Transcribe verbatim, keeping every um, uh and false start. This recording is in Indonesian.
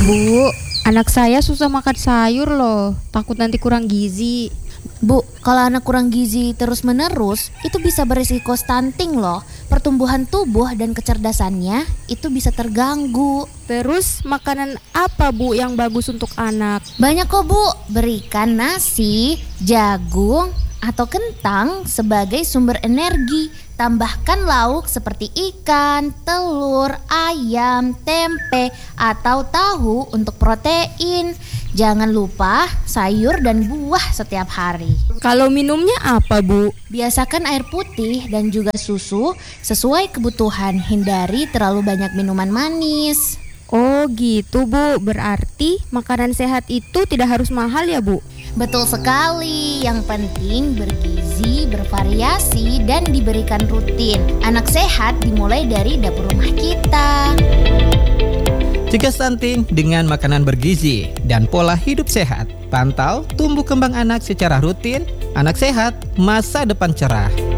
Bu, anak saya susah makan sayur loh. Takut nanti kurang gizi. Bu, kalau anak kurang gizi terus-menerus, itu bisa berisiko stunting loh. Pertumbuhan tubuh dan kecerdasannya itu bisa terganggu. Terus makanan apa Bu yang bagus untuk anak? Banyak kok Bu, berikan nasi, jagung, atau kentang sebagai sumber energi. Tambahkan lauk seperti ikan, telur, ayam, tempe, atau tahu untuk protein. Jangan lupa sayur dan buah setiap hari. Kalau minumnya apa Bu? Biasakan air putih dan juga susu sesuai kebutuhan. Hindari terlalu banyak minuman manis. Oh gitu Bu, berarti makanan sehat itu tidak harus mahal ya Bu? Betul sekali, yang penting bergizi, bervariasi, dan diberikan rutin. Anak sehat dimulai dari dapur rumah kita. Cegah stunting dengan makanan bergizi dan pola hidup sehat. Pantau tumbuh kembang anak secara rutin. Anak sehat, masa depan cerah.